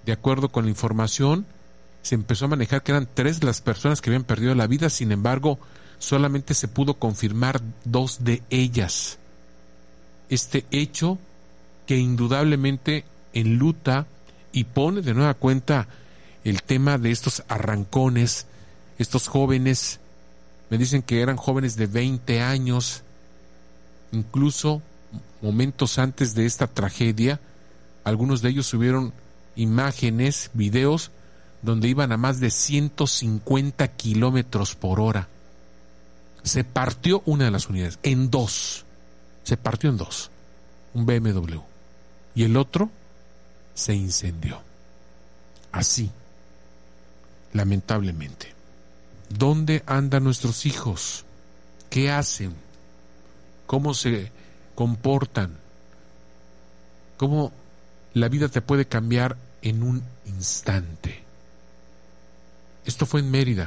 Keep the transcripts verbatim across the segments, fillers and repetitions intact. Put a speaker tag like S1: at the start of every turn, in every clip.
S1: De acuerdo con la información, se empezó a manejar que eran tres las personas que habían perdido la vida. Sin embargo, solamente se pudo confirmar dos de ellas. Este hecho que indudablemente enluta y pone de nueva cuenta el tema de estos arrancones, estos jóvenes, me dicen que eran jóvenes de veinte años, incluso momentos antes de esta tragedia, algunos de ellos subieron imágenes, videos, donde iban a más de ciento cincuenta kilómetros por hora. Se partió una de las unidades, en dos, se partió en dos, un B M W, y el otro se incendió. Así, lamentablemente. ¿Dónde andan nuestros hijos? ¿Qué hacen? ¿Cómo se comportan? ¿Cómo la vida te puede cambiar en un instante? Esto fue en Mérida.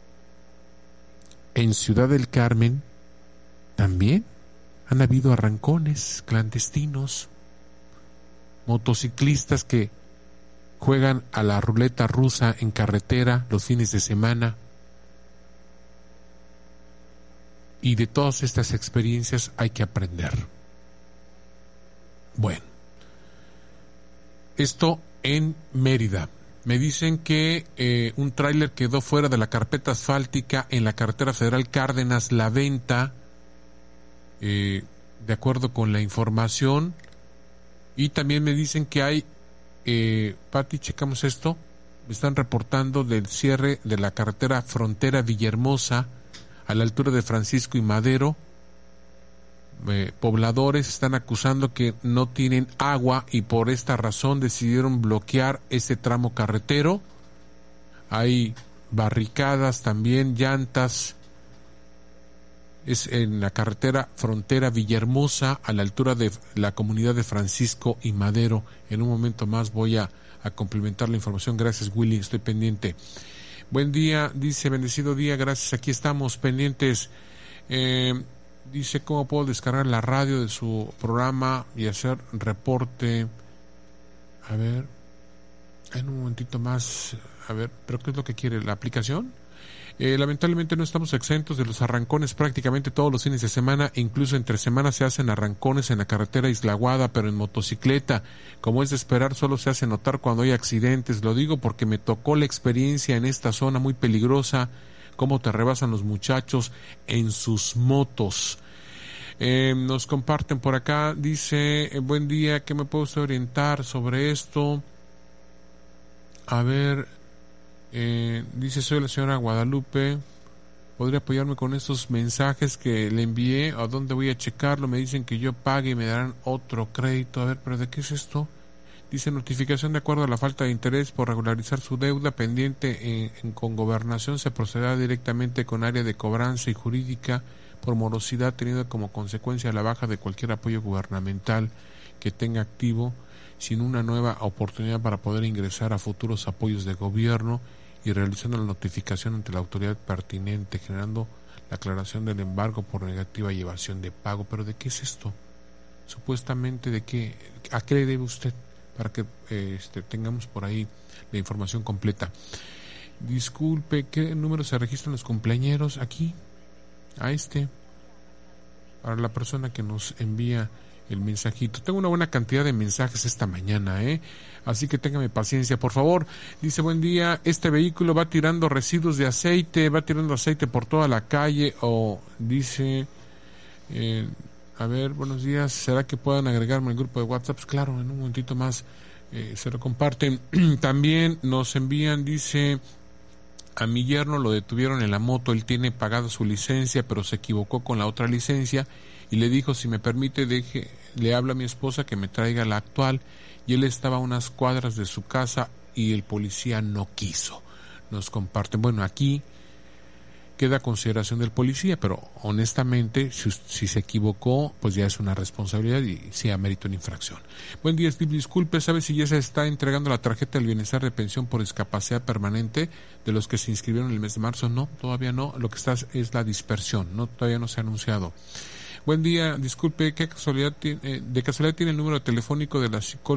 S1: En Ciudad del Carmen también han habido arrancones clandestinos, motociclistas que juegan a la ruleta rusa en carretera los fines de semana. Y de todas estas experiencias hay que aprender. Bueno, esto en Mérida. Me dicen que eh, un tráiler quedó fuera de la carpeta asfáltica en la carretera federal Cárdenas-La Venta, eh, de acuerdo con la información. Y también me dicen que hay, eh, Pati, checamos esto, me están reportando del cierre de la carretera Frontera Villahermosa a la altura de Francisco y Madero. Eh, pobladores están acusando que no tienen agua y por esta razón decidieron bloquear este tramo carretero. Hay barricadas también, llantas. Es en la carretera Frontera Villahermosa a la altura de la comunidad de Francisco y Madero. En un momento más voy a, a complementar la información. Gracias, Willy, estoy pendiente. Buen día, dice, bendecido día, gracias, aquí estamos pendientes. Eh, dice, ¿cómo puedo descargar la radio de su programa y hacer reporte? A ver, en un momentito más, a ver, ¿pero qué es lo que quiere? ¿La aplicación? Eh, lamentablemente no estamos exentos de los arrancones prácticamente todos los fines de semana, e incluso entre semanas se hacen arrancones en la carretera Isla Aguada, pero en motocicleta. Como es de esperar, solo se hace notar cuando hay accidentes. Lo digo porque me tocó la experiencia en esta zona muy peligrosa, cómo te rebasan los muchachos en sus motos. Eh, nos comparten por acá, dice, eh, buen día, ¿qué me puedo usted orientar sobre esto? A ver... Eh, dice, soy la señora Guadalupe, ¿podría apoyarme con estos mensajes que le envié? ¿A dónde voy a checarlo? Me dicen que yo pague y me darán otro crédito. A ver, ¿pero de qué es esto? Dice, notificación de acuerdo a la falta de interés por regularizar su deuda pendiente en, en, con gobernación. Se procederá directamente con área de cobranza y jurídica por morosidad, teniendo como consecuencia la baja de cualquier apoyo gubernamental que tenga activo, sin una nueva oportunidad para poder ingresar a futuros apoyos de gobierno, y realizando la notificación ante la autoridad pertinente, generando la aclaración del embargo por negativa y evasión de pago. ¿Pero de qué es esto? Supuestamente, ¿de qué? ¿A qué le debe usted? Para que eh, este, tengamos por ahí la información completa. Disculpe, ¿qué número se registran los cumpleañeros? Aquí, a este, para la persona que nos envía el mensajito. Tengo una buena cantidad de mensajes esta mañana, ¿eh? Así que téngame paciencia, por favor. Dice, buen día, este vehículo va tirando residuos de aceite, va tirando aceite por toda la calle, o dice, eh, a ver, buenos días, ¿será que puedan agregarme al grupo de WhatsApp? Pues claro, en un momentito más eh, se lo comparten. También nos envían, dice, a mi yerno lo detuvieron en la moto, él tiene pagada su licencia, pero se equivocó con la otra licencia, y le dijo, si me permite, deje, le habla a mi esposa que me traiga la actual, y él estaba a unas cuadras de su casa y el policía no quiso. Nos comparten, bueno, aquí queda a consideración del policía, pero honestamente, si, si se equivocó, pues ya es una responsabilidad y sí amerita una infracción. Buen día, Steve, disculpe, ¿sabe si ya se está entregando la tarjeta del bienestar de pensión por discapacidad permanente de los que se inscribieron el mes de marzo? No, todavía no, lo que está es la dispersión, no, todavía no se ha anunciado. Buen día, disculpe, ¿qué casualidad tiene, eh, de casualidad tiene el número telefónico de la psicóloga